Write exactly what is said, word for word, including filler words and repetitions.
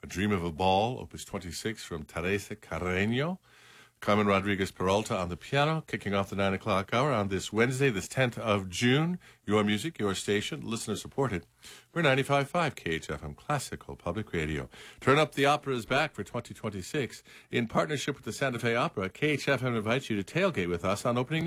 Dream of a Ball, Opus twenty-six from Teresa Carreño. Carmen Rodriguez Peralta on the piano, kicking off the nine o'clock hour on this Wednesday, this tenth of June. Your music, your station, listener supported. We're ninety-five point five K H F M, classical public radio. Turn Up the Opera is back for twenty twenty-six. In partnership with the Santa Fe Opera, K H F M invites you to tailgate with us on opening